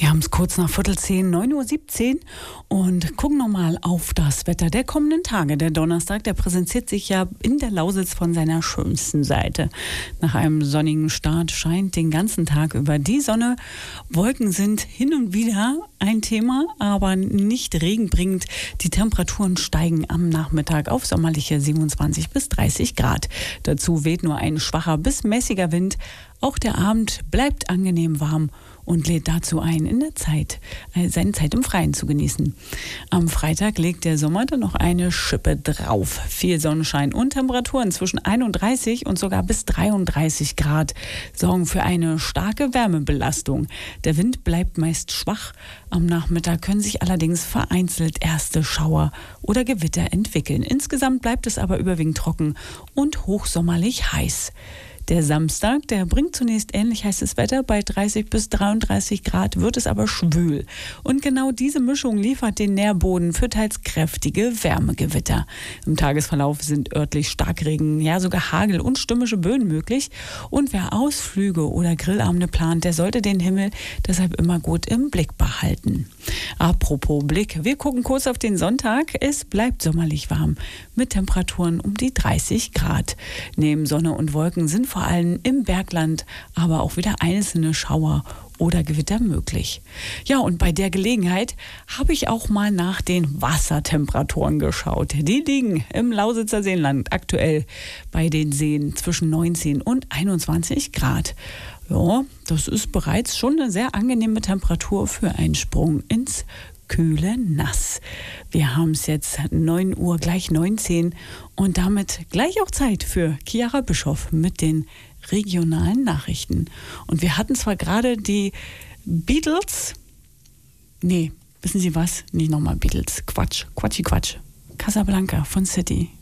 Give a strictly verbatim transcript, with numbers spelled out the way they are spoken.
Wir haben es kurz nach Viertel zehn, neun Uhr siebzehn und gucken nochmal auf das Wetter der kommenden Tage. Der Donnerstag, der präsentiert sich ja in der Lausitz von seiner schönsten Seite. Nach einem sonnigen Start scheint den ganzen Tag über die Sonne. Wolken sind hin und wieder ein Thema, aber nicht regenbringend. Die Temperaturen steigen am Nachmittag auf sommerliche siebenundzwanzig bis dreißig Grad. Dazu weht nur ein schwacher bis mäßiger Wind. Auch der Abend bleibt angenehm warm und lädt dazu ein, in der Zeit, äh, seine Zeit im Freien zu genießen. Am Freitag legt der Sommer dann noch eine Schippe drauf. Viel Sonnenschein und Temperaturen zwischen einunddreißig und sogar bis dreiunddreißig Grad sorgen für eine starke Wärmebelastung. Der Wind bleibt meist schwach. Am Nachmittag können sich allerdings vereinzelt erste Schauer oder Gewitter entwickeln. Insgesamt bleibt es aber überwiegend trocken und hochsommerlich heiß. Der Samstag, der bringt zunächst ähnlich heißes Wetter. Bei dreißig bis dreiunddreißig Grad wird es aber schwül. Und genau diese Mischung liefert den Nährboden für teils kräftige Wärmegewitter. Im Tagesverlauf sind örtlich Starkregen, ja sogar Hagel und stürmische Böen möglich. Und wer Ausflüge oder Grillabende plant, der sollte den Himmel deshalb immer gut im Blick behalten. Apropos Blick, wir gucken kurz auf den Sonntag. Es bleibt sommerlich warm mit Temperaturen um die dreißig Grad. Neben Sonne und Wolken sind vor allem im Bergland aber auch wieder einzelne Schauer oder Gewitter möglich. Ja, und bei der Gelegenheit habe ich auch mal nach den Wassertemperaturen geschaut. Die liegen im Lausitzer Seenland aktuell bei den Seen zwischen neunzehn und einundzwanzig Grad. Ja, das ist bereits schon eine sehr angenehme Temperatur für einen Sprung ins kühle Nass. Wir haben es jetzt neun Uhr, gleich neunzehn und damit gleich auch Zeit für Chiara Bischoff mit den regionalen Nachrichten. Und wir hatten zwar gerade die Beatles, nee, wissen Sie was? Nicht nochmal Beatles, Quatsch, Quatschi Quatsch. Casablanca von City.